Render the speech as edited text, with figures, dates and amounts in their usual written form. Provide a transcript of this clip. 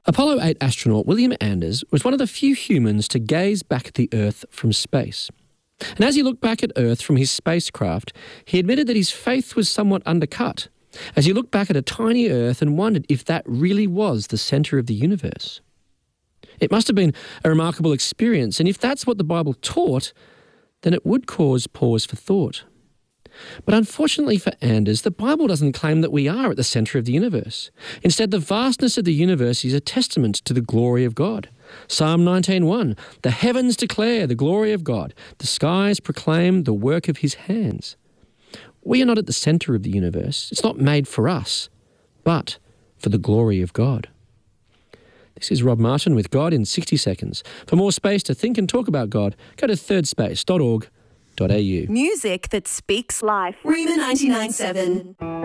Apollo 8 astronaut William Anders was one of the few humans to gaze back at the Earth from space. And as he looked back at Earth from his spacecraft, he admitted that his faith was somewhat undercut, as he looked back at a tiny Earth and wondered if that really was the centre of the universe. It must have been a remarkable experience, and if that's what the Bible taught, then it would cause pause for thought. But unfortunately for Anders, the Bible doesn't claim that we are at the centre of the universe. Instead, the vastness of the universe is a testament to the glory of God. Psalm 19:1, "The heavens declare the glory of God. The skies proclaim the work of his hands." We are not at the centre of the universe. It's not made for us, but for the glory of God. This is Rob Martin with God in 60 Seconds. For more space to think and talk about God, go to thirdspace.org.au. Music that speaks life. Rima 99.7.